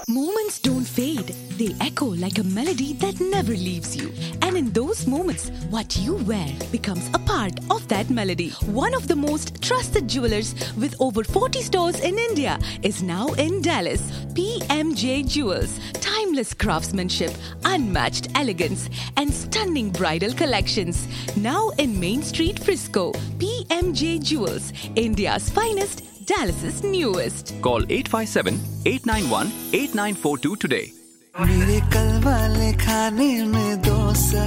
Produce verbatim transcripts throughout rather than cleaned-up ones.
Moments don't fade. They echo like a melody that never leaves you. And in those moments, what you wear becomes a part of that melody. One of the most trusted jewelers with over forty stores in India is now in Dallas. P M J Jewels. Timeless craftsmanship, unmatched elegance, and stunning bridal collections. Now in Main Street, Frisco. P M J Jewels, India's finest, Dallas's newest. Call eight five seven, eight nine one, eight nine four two today. मेरे कल वाले खाने में डोसा,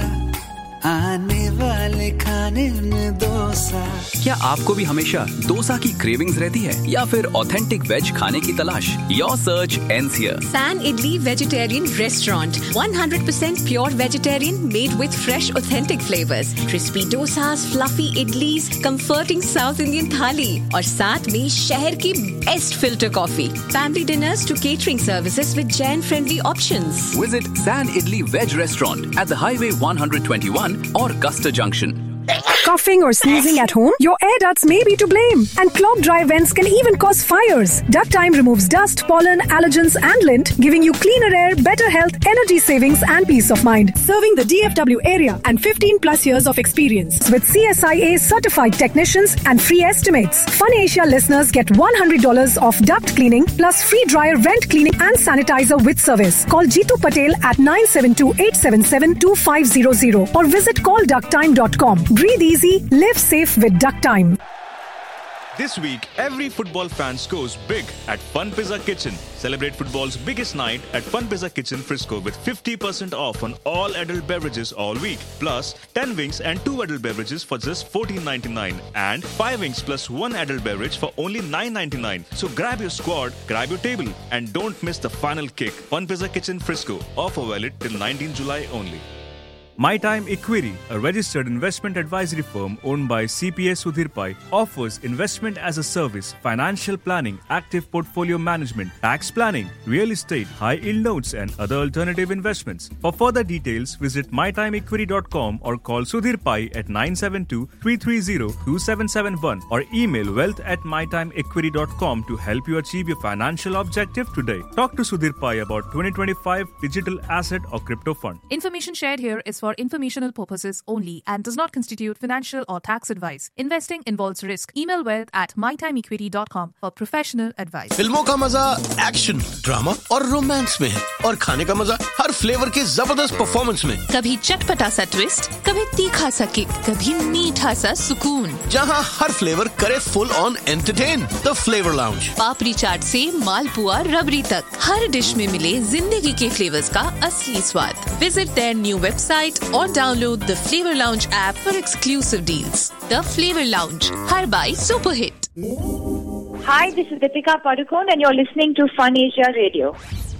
आने वाले खाने में डोसा। क्या आपको भी हमेशा डोसा की क्रेविंग्स रहती है या फिर ऑथेंटिक वेज खाने की तलाश? Your search ends here. San Idli Vegetarian Restaurant. one hundred percent pure vegetarian made with fresh authentic flavors. Crispy dosas, fluffy idlis, comforting South Indian thali और साथ में शहर की best filter coffee. Family dinners to catering services with Jain friendly options. Visit San Idli Veg Restaurant at the Highway one twenty-one or Custer Junction. Coughing or sneezing at home? Your air ducts may be to blame. And clogged dry vents can even cause fires. Duct Time removes dust, pollen, allergens and lint, giving you cleaner air, better health, energy savings and peace of mind. Serving the D F W area and fifteen plus years of experience. With C S I A certified technicians and free estimates. Fun Asia listeners get one hundred dollars off duct cleaning plus free dryer vent cleaning and sanitizer with service. Call Jeetu Patel at nine seven two, eight seven seven, two five zero zero or visit call duct time dot com. Breathe easy, live safe with Duck Time. This week, every football fan scores big at Fun Pizza Kitchen. Celebrate football's biggest night at Fun Pizza Kitchen Frisco with fifty percent off on all adult beverages all week. Plus, ten wings and two adult beverages for just fourteen ninety-nine. And five wings plus one adult beverage for only nine ninety-nine. So grab your squad, grab your table, and don't miss the final kick. Fun Pizza Kitchen Frisco. Offer valid till nineteenth July only. My Time Equity, a registered investment advisory firm owned by C P A Sudhir Pai, offers investment as a service, financial planning, active portfolio management, tax planning, real estate, high-yield notes and other alternative investments. For further details, visit my time equity dot com or call Sudhir Pai at nine seven two, three three zero, two seven seven one or email wealth at my time equity dot com to help you achieve your financial objective today. Talk to Sudhir Pai about twenty twenty-five digital asset or crypto fund. Information shared here is for for informational purposes only and does not constitute financial or tax advice. Investing involves risk. Email wealth at my time equity dot com for professional advice. फिल्मों का मजा action, drama और romance में है और खाने का मजा हर फ्लेवर के जबरदस्त परफॉर्मेंस में। कभी चटपटा सा ट्विस्ट, कभी तीखा सा किक, कभी मीठा सा सुकून। जहाँ हर फ्लेवर करे full on entertain. The flavour lounge. पापड़ी चाट से मालपुआ रबड़ी तक हर डिश में मिले जिंदगी के फ्लेवर्स का असली स्वाद। Visit their new website or download the Flavor Lounge app for exclusive deals. The Flavor Lounge, her by super hit. Hi, this is Deepika Padukone and you're listening to Fun Asia Radio.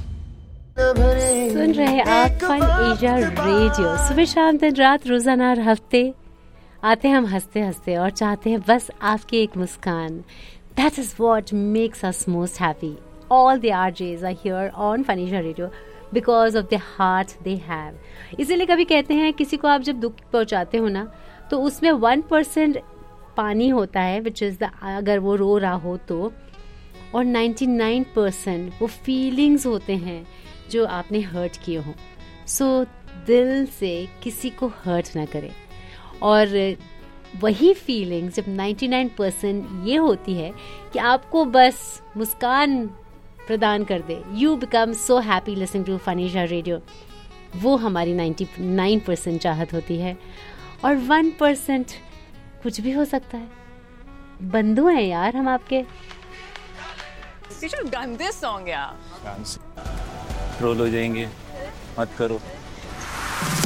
सुन रहे आप fun Asia radio. सुबह शाम दिन रात रोजाना हर हफ्ते आते हम हंसते हंसते और चाहते हैं बस आपकी एक मुस्कान। That is what makes us most happy. All the R Js are here on Fun Asia Radio because of the heart they have. इसीलिए कभी कहते हैं किसी को आप जब दुख पहुंचाते हो ना तो उसमें वन परसेंट पानी होता है which is the, अगर वो रो रहा हो तो, और नाइन्टी नाइन परसेंट वो फीलिंग्स होते हैं जो आपने हर्ट किए हों। सो दिल से किसी को हर्ट ना करें। और वही फीलिंग्स जब नाइन्टी नाइन परसेंट ये होती है कि आपको बस मुस्कान प्रदान कर दे, you become so happy listening to fun Asia radio, वो हमारी नाइन्टी नाइन परसेंट चाहत होती है। और वन परसेंट कुछ भी हो सकता है। बंधु हैं यार हम आपके। You should have done this song, yeah. Troll हो जाएंगे, मत करो।